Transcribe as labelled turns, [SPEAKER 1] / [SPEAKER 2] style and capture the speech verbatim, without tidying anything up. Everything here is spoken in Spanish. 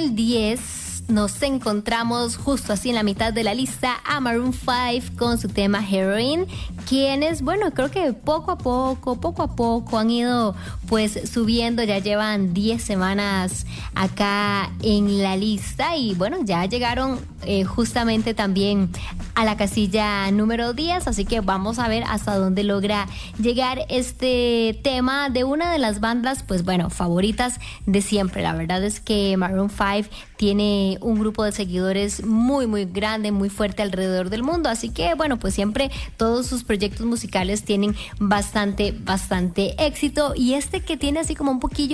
[SPEAKER 1] el diez nos encontramos justo así en la mitad de la lista a Maroon five con su tema Heroin, quienes, bueno, creo que poco a poco, poco a poco han ido pues subiendo, ya llevan diez semanas acá en la lista y bueno, ya llegaron eh, justamente también a la casilla número diez, así que vamos a ver hasta dónde logra llegar este tema de una de las bandas, pues bueno, favoritas de siempre. La verdad es que Maroon five tiene un grupo de seguidores muy muy grande, muy fuerte alrededor del mundo, así que bueno, pues siempre todos sus proyectos musicales tienen bastante, bastante éxito, y este que tiene así como un poquillo